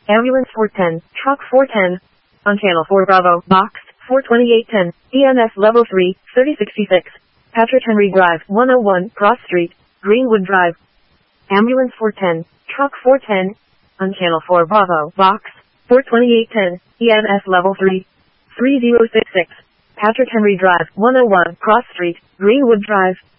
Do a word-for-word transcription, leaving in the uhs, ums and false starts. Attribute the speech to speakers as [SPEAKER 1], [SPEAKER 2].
[SPEAKER 1] Ambulance four ten, Truck four ten. On Channel four Bravo, Box four twenty-eight ten, E M S Level three, thirty sixty-six. Patrick Henry Drive, one oh one, Cross Street, Greenwood Drive. Ambulance four ten, Truck four ten. On Channel four Bravo, Box four twenty-eight ten, E M S Level three, thirty sixty-six. Patrick Henry Drive, one oh one, Cross Street, Greenwood Drive.